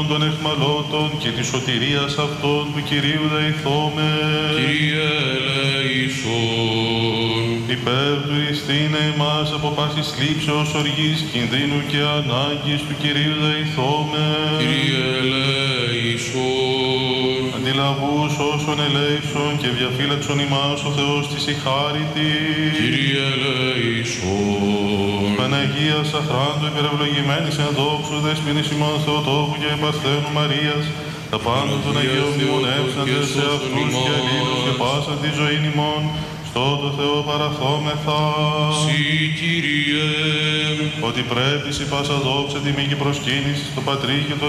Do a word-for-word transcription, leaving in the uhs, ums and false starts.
των εχμαλώτων και της σωτηρίας αυτών του Κυρίου δεηθώμε. Κύριε ελέησον. Υπέρ του ειστήνε εμάς από πάσης θλίψεως, οργής, κινδύνου και ανάγκης του Κυρίου δεηθώμε. Κύριε ελέησον. Αντιλαβούς όσων ελέησον και διαφύλαξον ημάς ο Θεός της η χάριτη. Κύριε ελέησον. Παναγία Σαχράντου, υπερευλογημένης εν δόξου, δεσποινής ημών Θεοτόκου και επασθένου Μαρίας, τα πάντα των Αγίων μνημονεύσαντες σε αυτούς και αλλήλους και πάσα τη ζωή ημών, στο το Θεό παραθόμεθα. Συ, Κύριε. Ότι πρέπει σε πάσα δόξα τιμή και προσκύνηση στο Πατρί και το